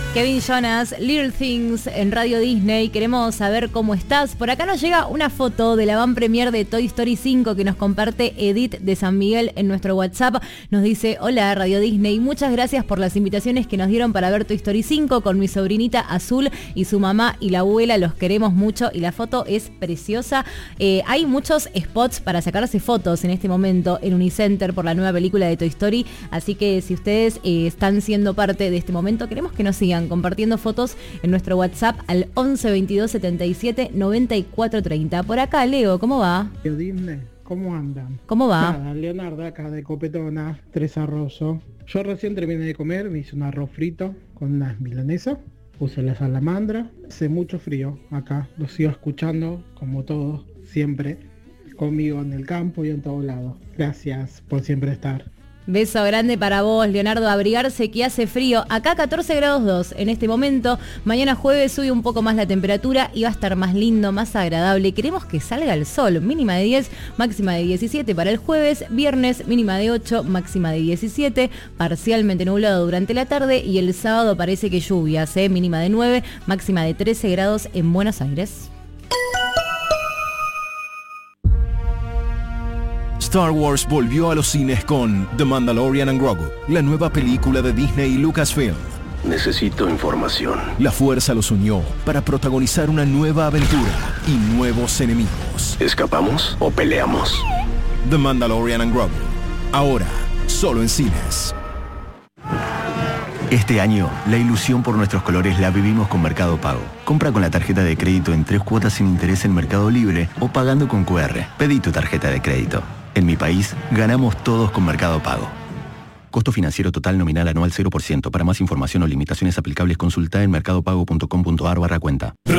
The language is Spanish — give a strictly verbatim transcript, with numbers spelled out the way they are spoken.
Kevin Jonas, Little Things en Radio Disney. Queremos saber cómo estás. Por acá nos llega una foto de la van premier de Toy Story cinco que nos comparte Edith de San Miguel en nuestro WhatsApp. Nos dice: hola Radio Disney, muchas gracias por las invitaciones que nos dieron para ver Toy Story cinco con mi sobrinita Azul y su mamá y la abuela. Los queremos mucho y la foto es preciosa. Eh, hay muchos spots para sacarse fotos en este momento en Unicenter por la nueva película de Toy Story. Así que si ustedes eh, están siendo parte de este momento, queremos que nos sigan compartiendo fotos en nuestro WhatsApp al once veintidós setenta y siete noventa y cuatro treinta. Por acá, Leo, ¿cómo va? Disney, ¿cómo andan? ¿Cómo va? Nada, Leonardo acá de Copetona, Tres Arrosos. Yo recién terminé de comer, me hice un arroz frito con unas milanesas, puse la salamandra. Hace mucho frío acá, lo sigo escuchando como todos, siempre, conmigo en el campo y en todo lado. Gracias por siempre estar. Beso grande para vos, Leonardo. Abrigarse que hace frío. Acá catorce grados dos en este momento. Mañana jueves sube un poco más la temperatura y va a estar más lindo, más agradable. Queremos que salga el sol. Mínima de diez, máxima de diecisiete para el jueves. Viernes mínima de ocho, máxima de diecisiete. Parcialmente nublado durante la tarde. Y el sábado parece que lluvias, ¿eh? Mínima de nueve, máxima de trece grados en Buenos Aires. Star Wars volvió a los cines con The Mandalorian and Grogu, la nueva película de Disney y Lucasfilm. Necesito información. La fuerza los unió para protagonizar una nueva aventura y nuevos enemigos. ¿Escapamos o peleamos? The Mandalorian and Grogu, ahora solo en cines. Este año, la ilusión por nuestros colores la vivimos con Mercado Pago. Compra con la tarjeta de crédito en tres cuotas sin interés en Mercado Libre o pagando con cu erre. Pedí tu tarjeta de crédito. En mi país, ganamos todos con Mercado Pago. Costo financiero total nominal anual cero por ciento. Para más información o limitaciones aplicables, consulta en mercadopago punto com punto a r barra cuenta.